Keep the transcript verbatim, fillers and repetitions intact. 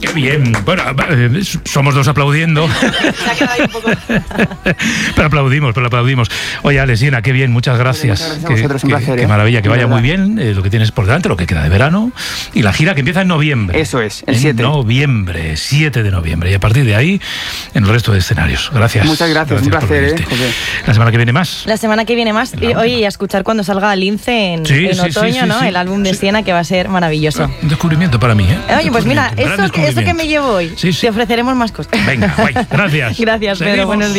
Qué bien. Bueno, eh, somos dos aplaudiendo. Se ha quedado ahí un poco. Pero aplaudimos, pero aplaudimos. Oye, Ale, Siena, qué bien, muchas gracias. Muchas gracias a Qué, vosotros, un qué, placer, qué ¿eh? maravilla, que De vaya verdad. muy bien eh, lo que tienes por delante, lo que queda de verano. Y la gira que empieza en noviembre. Eso es, el en siete. noviembre, siete de noviembre. Y a partir de ahí, en el resto de escenarios. Gracias. Muchas gracias, un por placer, venirte. ¿eh, José? La semana que viene más. La semana que viene más. Y, oye, y a escuchar cuando salga Lince en, Sí, en sí, sí, otoño, sí, ¿no? sí. El álbum de Sí. Siena, que va a ser maravilloso. Un descubrimiento para mí, ¿eh? Oye, pues mira, Descubrimiento, gran eso, que- eso que descubrimiento. me llevo hoy, Sí, sí. te ofreceremos más cosas. Venga, guay. Gracias. Gracias, Pedro. Seguimos. Buenos días.